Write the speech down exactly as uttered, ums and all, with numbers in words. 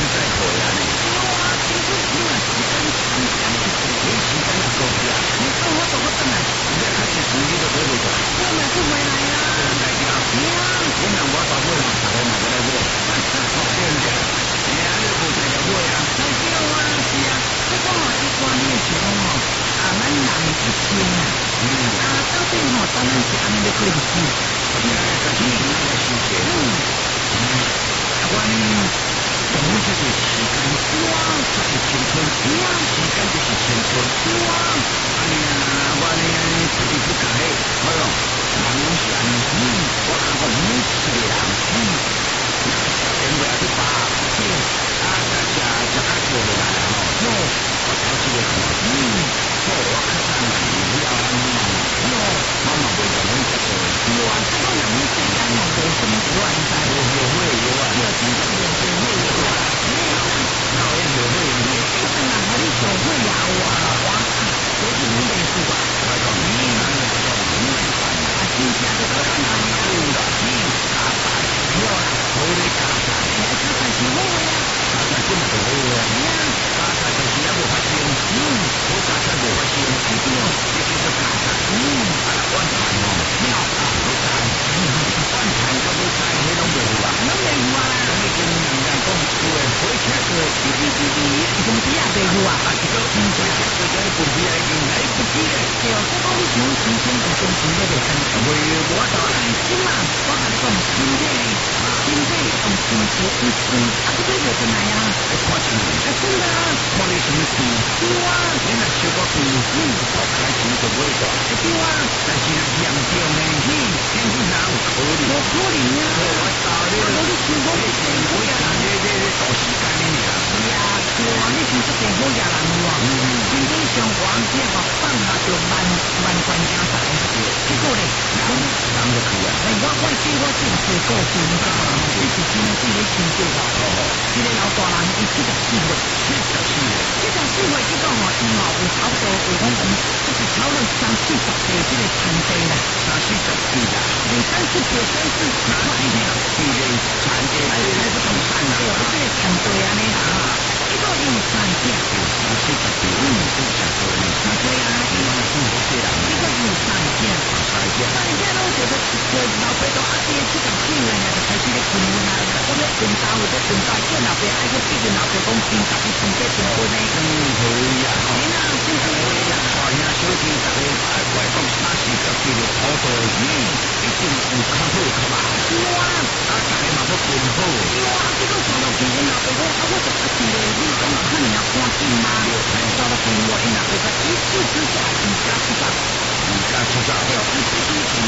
在回来呢。 我听说你嘛时间长长一些， 你时间是够呀？ 你跟我走个转来， 你这开始时你都回不转。 我嘛是回来啦。 在家。 你啊， 你让我把我嘛打我嘛过来我。好对不对？你啊，你不在了我呀？ 太对啊，是啊，不过吼，一般你的时候吼，啊，咱人一生啊，啊，到底吼，当然是安尼要过日子。 我今日开始你那个时间。 嗯。 我呢，从这个时间，哇，这是青春，哇，时间就是青春，哇，哎呀，我呢，自己不改，好咯，人拢是安尼，嗯，我阿公每一个人，嗯，小点过来去拔，对，啊，大家食较久落来吼，哟，我头一个看，嗯，好，我较早来，不要安尼嘛，哟，妈妈袂讲拢食过， 有啊，这个人细汉吼，无什么乱在， 有有会有啊。 有真正有有会有啊，没有啦， 哪有有会有？ 一生啊，和你学会呀，我我我是你的主啊， 我讲你哪里讲你啊？ 真正就到哪里啊？ 有啦，你加菜有啦，好你加菜， 哎，加菜是好个呀， 加菜本来就好个， 哎呀， 加菜就是也无发生，嗯，好加菜无发生，哎对哦，这就是加菜，嗯，啊那碗菜哦，了啊好菜，碗菜甲好菜迄拢袂有啊， 拢袂有啊， 咁你跟人家讲有诶，火车个滴滴滴滴， 分比也袂有啊， 啊这个火车个个分比已经来不及咧， 对哦，这讲你想新鲜就新鲜个就新鲜， 袂我当然起码我甲你讲，身体身体用新鲜一生，啊，这个就真来啊， 会看清楚。 啊，真的啊， 看你什么病， 对啊， 你若小个病，嗯，我开钱就袂大， 对啊， 但是若严重呢，嗯，天气哪有可能？ 无可能啊， 我打你， 我你想讲这个我好呀， 这这这到时间呢呀， 是啊，对啊，你是这个好呀人哇，身体上黄这个放下就万万贯家财，结果咧， 人人就去啊， 哎，我我记我这个做故事，你知道吗？这是真的是咧亲做啊，这个老大人伊七十四岁， 七十四岁， 七十四岁这个吼，伊嘛有差不多有讲讲，就是超了三四十岁这个产地啦， 三四十岁啦， 你三四九三四十三四十岁的产地来来不同产啦， 对，这个产地安尼啊，这个伊有三件， 三四十岁，嗯，真正多呢， 啊对啊， 你讲是好些人， 这个伊有三件， 三件， 三件拢就是就老爸都阿爹七十四岁呢，就开始咧困困啊，我咧困到有咧困到，叫老爸爱去逼着老爸讲今十一分这分分呢， 嗯，可以啊， 哎呀，真是可以啦。 大兄小弟大家爱怪讲三四十岁的土地，嗯，一定有较好较歹。 是啊， 啊，大家嘛要变好。 是啊，结果走落去，因老爸讲，啊，我十八岁咧，你讲看你要赶紧吗？走落去，我因老爸讲，一气之下离家出走， 离家出走， 对，伊自己自